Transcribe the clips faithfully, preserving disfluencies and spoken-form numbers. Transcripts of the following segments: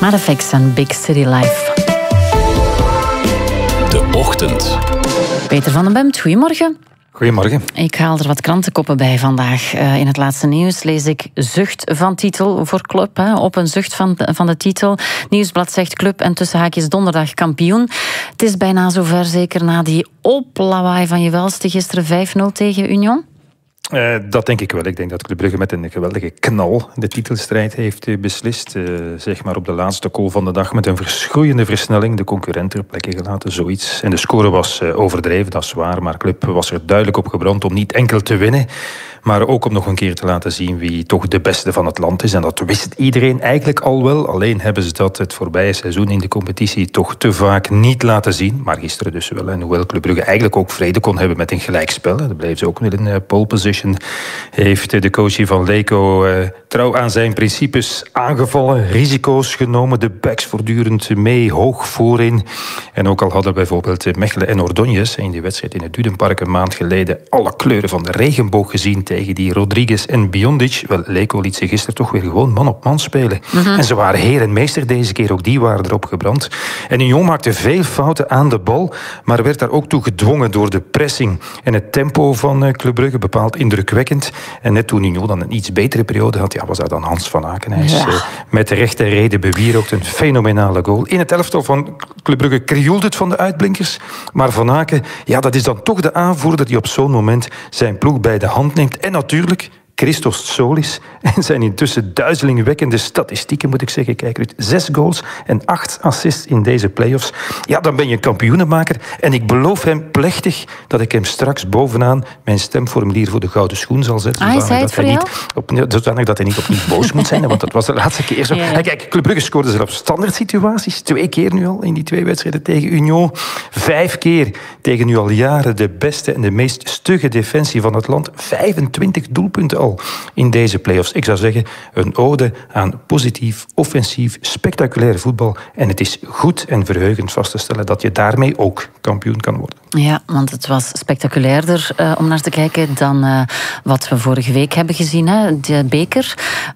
Madafix en Big City Life. De Ochtend. Peter van den Bemt, goedemorgen. Goedemorgen. Ik haal er wat krantenkoppen bij vandaag. Uh, in het laatste nieuws lees ik zucht van titel voor club. Hè, op een zucht van, van de titel. Nieuwsblad zegt club en tussen haakjes donderdag kampioen. Het is bijna zover, zeker na die oplawaai van je welste gisteren vijf nul tegen Union. Uh, dat denk ik wel. Ik denk dat Club Brugge met een geweldige knal de titelstrijd heeft uh, beslist. Uh, zeg maar op de laatste goal van de dag met een verschroeiende versnelling de concurrent ter plekke gelaten, zoiets. En de score was uh, overdreven, dat is waar. Maar Club was er duidelijk op gebrand om niet enkel te winnen, maar ook om nog een keer te laten zien wie toch de beste van het land is. En dat wist iedereen eigenlijk al wel. Alleen hebben ze dat het voorbije seizoen in de competitie toch te vaak niet laten zien. Maar gisteren dus wel. En hoewel Club Brugge eigenlijk ook vrede kon hebben met een gelijkspel, daar bleef ze ook weer in pole position, heeft de coach van Leco uh, trouw aan zijn principes aangevallen, risico's genomen, de backs voortdurend mee, hoog voorin. En ook al hadden bijvoorbeeld Mechelen en Ordonez in die wedstrijd in het Dudenpark een maand geleden alle kleuren van de regenboog gezien tegen die Rodriguez en Biondic. Wel, Leco liet ze gisteren toch weer gewoon man op man spelen. Mm-hmm. En ze waren heer en meester deze keer, ook die waren erop gebrand. En Union maakte veel fouten aan de bal, maar werd daar ook toe gedwongen door de pressing en het tempo van Club Brugge, bepaald indrukwekkend. En net toen Union dan een iets betere periode had, ja, was dat dan Hans van Aken. Hij is ja. uh, met de rechte reden bewierookt een fenomenale goal. In het elftal van Club Brugge krioelde het van de uitblinkers, maar Van Aken, ja, dat is dan toch de aanvoerder die op zo'n moment zijn ploeg bij de hand neemt. En natuurlijk Christos Solis en zijn intussen duizelingwekkende statistieken, moet ik zeggen. Kijk, Ruud, zes goals en acht assists in deze play-offs. Ja, dan ben je een kampioenenmaker. En ik beloof hem plechtig dat ik hem straks bovenaan mijn stemformulier voor de gouden schoen zal zetten. Ah, is hij het voor jou? Zodanig dat hij niet opnieuw boos moet zijn, want dat was de laatste keer zo. Ja, ja. En kijk, Club Brugge scoorde zelfs standaard situaties. Twee keer nu al in die twee wedstrijden tegen Union. Vijf keer tegen nu al jaren de beste en de meest stugge defensie van het land. vijfentwintig doelpunten al in deze play-offs. Ik zou zeggen, een ode aan positief, offensief, spectaculair voetbal. En het is goed en verheugend vast te stellen dat je daarmee ook kampioen kan worden. Ja, want het was spectaculairder uh, om naar te kijken dan uh, wat we vorige week hebben gezien. Hè? De beker.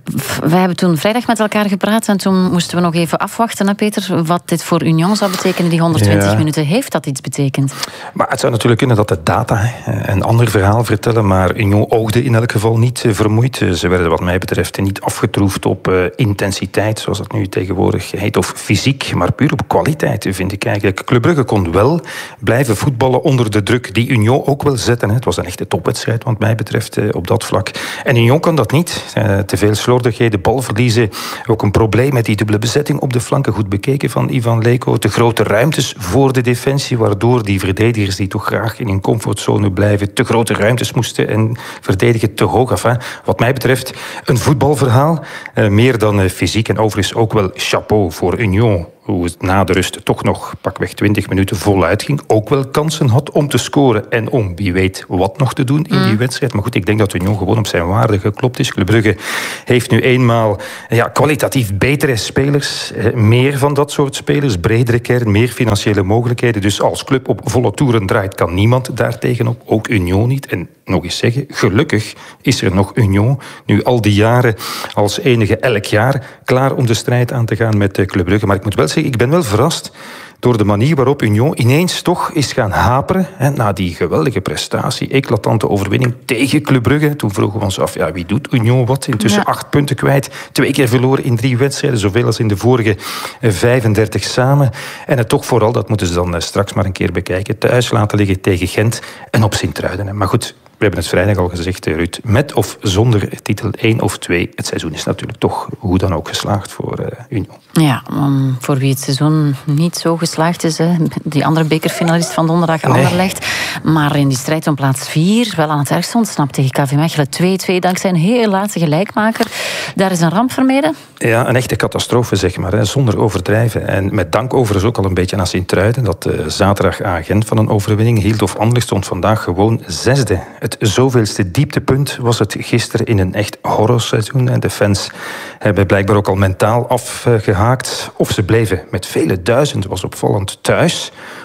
We hebben toen vrijdag met elkaar gepraat en toen moesten we nog even afwachten, hè, Peter, wat dit voor Union zou betekenen. Die honderdtwintig ja. minuten, heeft dat iets betekend? Maar het zou natuurlijk kunnen dat de data een ander verhaal vertellen, maar Union oogde in elk geval niet vermoeid. Ze werden wat mij betreft niet afgetroefd op uh, intensiteit, zoals dat nu tegenwoordig heet, of fysiek, maar puur op kwaliteit, vind ik eigenlijk. Club Brugge kon wel blijven voetballen onder de druk die Union ook wil zetten. Hè. Het was een echte topwedstrijd, wat mij betreft, uh, op dat vlak. En Union kan dat niet. Uh, te veel slordigheden, balverliezen, ook een probleem met die dubbele bezetting op de flanken, goed bekeken van Ivan Leco. Te grote ruimtes voor de defensie, waardoor die verdedigers die toch graag in hun comfortzone blijven, te grote ruimtes moesten en verdedigen te hoog af. Hè. Wat mij betreft een voetbalverhaal, uh, meer dan uh, fysiek. En overigens ook wel chapeau voor Union, hoe het na de rust toch nog pakweg twintig minuten voluit ging. Ook wel kansen had om te scoren en om wie weet wat nog te doen in mm. die wedstrijd. Maar goed, ik denk dat Union gewoon op zijn waarde geklopt is. Club Brugge heeft nu eenmaal ja, kwalitatief betere spelers. Eh, meer van dat soort spelers. Bredere kern, meer financiële mogelijkheden. Dus als club op volle toeren draait, kan niemand daartegenop. Ook Union niet. En nog eens zeggen, gelukkig is er nog Union. Nu al die jaren als enige elk jaar klaar om de strijd aan te gaan met Club Brugge. Maar ik moet wel zeggen, ik ben wel verrast door de manier waarop Union ineens toch is gaan haperen. Hè, na die geweldige prestatie, eclatante overwinning tegen Club Brugge. Toen vroegen we ons af, ja, wie doet Union wat? Intussen ja. acht punten kwijt, twee keer verloren in drie wedstrijden, zoveel als in de vorige vijfendertig samen. En het toch vooral, dat moeten ze dan straks maar een keer bekijken, thuis laten liggen tegen Gent en op Sint-Truiden. Maar goed, we hebben het vrijdag al gezegd, Ruud, met of zonder titel één of twee. Het seizoen is natuurlijk toch hoe dan ook geslaagd voor uh, Union. Ja, um, voor wie het seizoen niet zo geslaagd is, hè. Die andere bekerfinalist van donderdag, nee. Anderlecht. Maar in die strijd om plaats vier, wel aan het ergste ontsnapt tegen K V Mechelen twee-twee, dankzij een heel laatste gelijkmaker. Daar is een ramp vermeden. Ja, een echte catastrofe, zeg maar, hè, zonder overdrijven. En met dank overigens ook al een beetje aan Sint-Truiden, dat uh, zaterdag agent van een overwinning hield. Of Anderlecht stond vandaag gewoon zesde. Het zoveelste dieptepunt was het gisteren in een echt horrorseizoen. En de fans hebben blijkbaar ook al mentaal afgehaakt. Of ze bleven met vele duizend, was opvallend, thuis.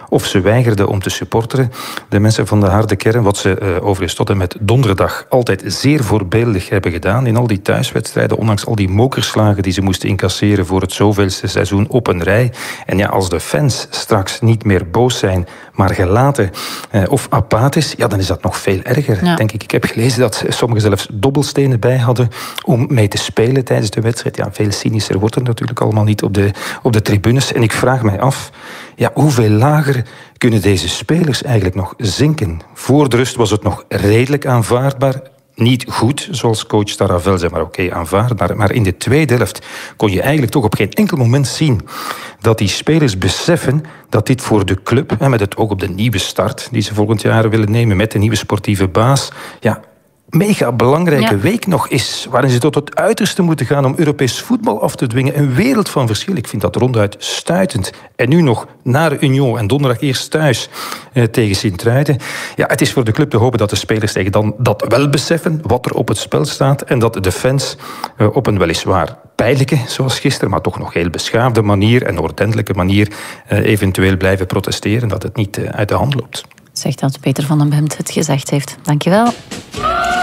of ze weigerden om te supporteren. De mensen van de harde kern, wat ze uh, overigens tot en met donderdag altijd zeer voorbeeldig hebben gedaan in al die thuiswedstrijden, ondanks al die mokerslagen die ze moesten incasseren voor het zoveelste seizoen op een rij. En ja, als de fans straks niet meer boos zijn, maar gelaten uh, of apathisch, ja, dan is dat nog veel erger, ja. denk ik. Ik heb gelezen dat sommigen zelfs dobbelstenen bij hadden om mee te spelen tijdens de wedstrijd. Ja, veel cynischer wordt het natuurlijk allemaal niet op de, op de tribunes. En ik vraag mij af, ja, hoeveel lager kunnen deze spelers eigenlijk nog zinken? Voor de rust was het nog redelijk aanvaardbaar. Niet goed, zoals coach Taravel zei, maar oké, okay, aanvaardbaar. Maar in de tweede helft kon je eigenlijk toch op geen enkel moment zien dat die spelers beseffen dat dit voor de club, en met het oog op de nieuwe start die ze volgend jaar willen nemen met de nieuwe sportieve baas, ja, mega belangrijke ja. week nog is, waarin ze tot het uiterste moeten gaan om Europees voetbal af te dwingen. Een wereld van verschil. Ik vind dat ronduit stuitend. En nu nog naar Union en donderdag eerst thuis eh, tegen Sint-Truiden. Ja, het is voor de club te hopen dat de spelers tegen dan dat wel beseffen, wat er op het spel staat, en dat de fans eh, op een weliswaar pijnlijke, zoals gisteren, maar toch nog heel beschaafde manier en ordentelijke manier eh, eventueel blijven protesteren, dat het niet eh, uit de hand loopt. Zegt dat Peter van den Bemt het gezegd heeft. Dankjewel.